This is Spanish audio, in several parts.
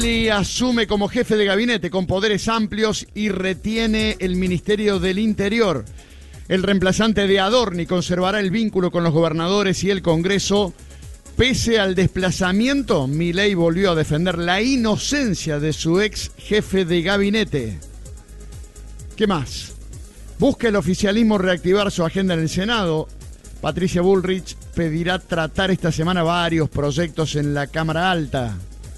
Asume como jefe de gabinete con poderes amplios y retiene el Ministerio del Interior. El reemplazante de Adorni conservará el vínculo con los gobernadores y el Congreso. Pese al desplazamiento, Milei volvió a defender la inocencia de su ex jefe de gabinete. ¿Qué más? Busca el oficialismo reactivar su agenda en el Senado. Patricia Bullrich pedirá tratar esta semana varios proyectos en la Cámara Alta.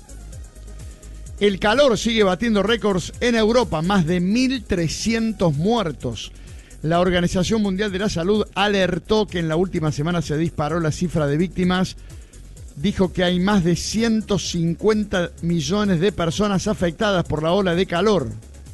El calor sigue batiendo récords en Europa, más de 1.300 muertos. La Organización Mundial de la Salud alertó que en la última semana se disparó la cifra de víctimas. Dijo que hay más de 150 millones de personas afectadas por la ola de calor.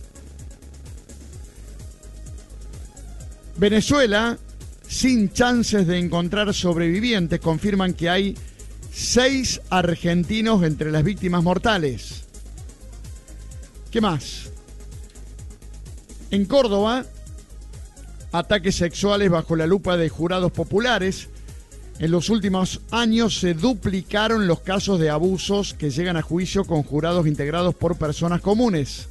Venezuela, sin chances de encontrar sobrevivientes, confirman que hay 6 argentinos entre las víctimas mortales. ¿Qué más? En Córdoba, ataques sexuales bajo la lupa de jurados populares. En los últimos años se duplicaron los casos de abusos que llegan a juicio con jurados integrados por personas comunes.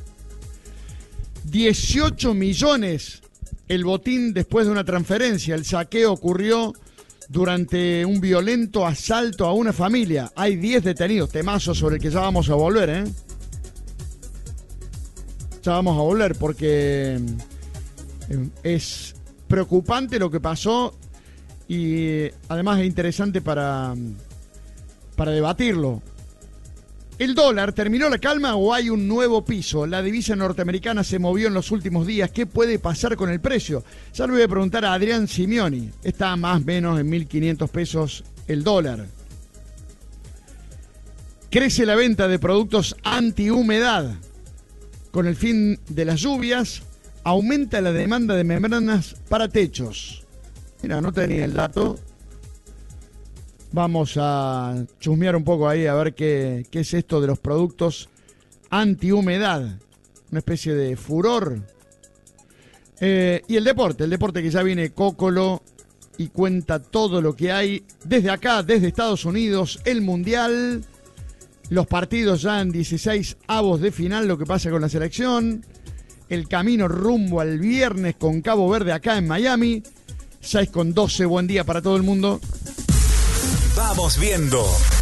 18 millones el botín después de una transferencia. El saqueo ocurrió durante un violento asalto a una familia. Hay 10 detenidos. Temazo sobre el que ya vamos a volver, ¿eh? Ya vamos a volver porque es preocupante lo que pasó y además es interesante para debatirlo. ¿El dólar terminó la calma o hay un nuevo piso? La divisa norteamericana se movió en los últimos días. ¿Qué puede pasar con el precio? Ya le voy a preguntar a Adrián Simioni. Está más o menos en 1.500 pesos el dólar. Crece la venta de productos antihumedad. Con el fin de las lluvias, aumenta la demanda de membranas para techos. Mira, no tenía el dato. Vamos a chusmear un poco ahí a ver qué es esto de los productos antihumedad. Una especie de furor. Y el deporte que ya viene Cocolo y cuenta todo lo que hay desde acá, desde Estados Unidos, el Mundial. Los partidos ya en 16avos de final, lo que pasa con la selección. El camino rumbo al viernes con Cabo Verde acá en Miami. 6:12, buen día para todo el mundo. Vamos viendo.